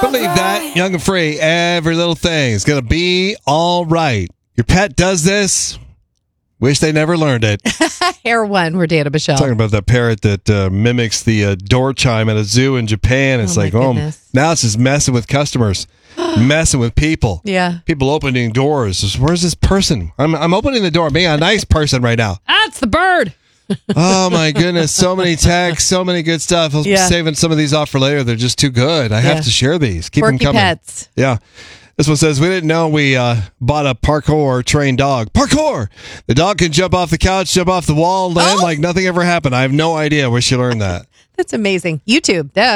Believe that. Young and free. Every little thing is going to be all right. Your pet does this. Wish they never learned it. Hair one, we're Dana Michelle. Talking about that parrot that mimics the door chime at a zoo in Japan. It's now it's just messing with customers, messing with people. Yeah. People opening doors. Where's this person? I'm opening the door. I'm being a nice person right now. That's the bird. Oh, my goodness. So many texts, so many good stuff. I'm saving some of these off for later. They're just too good. I have to share these. Keep them coming. Pets. Yeah. This one says, we didn't know we bought a parkour trained dog. Parkour! The dog can jump off the couch, jump off the wall, land like nothing ever happened. I have no idea where she learned that. That's amazing. YouTube, duh.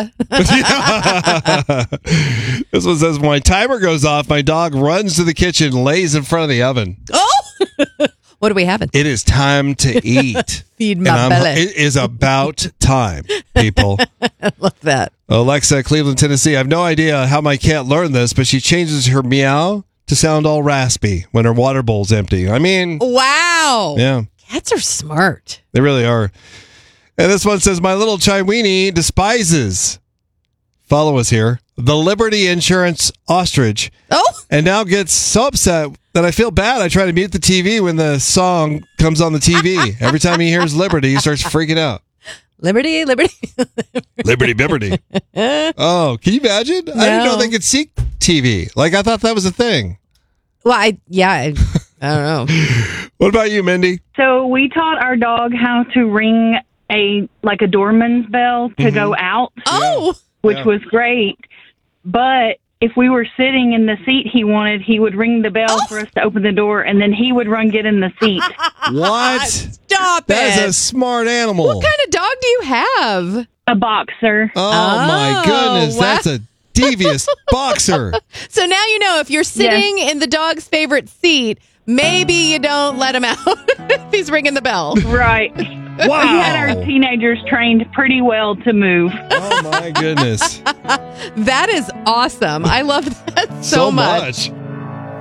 This one says, when my timer goes off, my dog runs to the kitchen, lays in front of the oven. Oh! What are we having? It is time to eat. Feed my belly. It is about time, people. I love that. Alexa, Cleveland, Tennessee. I have no idea how my cat learned this, but she changes her meow to sound all raspy when her water bowl's empty. I mean... Wow. Yeah. Cats are smart. They really are. And this one says, my little Chiweenie despises, follow us here, the Liberty Insurance ostrich. Oh! And now gets so upset that I feel bad. I try to mute the TV when the song comes on the TV. Every time he hears Liberty, he starts freaking out. Liberty, liberty. Liberty, liberty. Oh, can you imagine? No. I didn't know they could see TV. Like, I thought that was a thing. Well, I don't know. What about you, Mindy? So we taught our dog how to ring a doorman's bell to go out. Oh! Which was great. But if we were sitting in the seat he wanted, he would ring the bell for us to open the door, and then he would run get in the seat. What? Stop it. That is a smart animal. What kind of dog do you have? A boxer. Oh, my goodness. Wow. That's a devious boxer. So now you know if you're sitting in the dog's favorite seat, maybe you don't let him out if he's ringing the bell. Right. Wow. We had our teenagers trained pretty well to move. Oh, my goodness. That is awesome. I love that so much.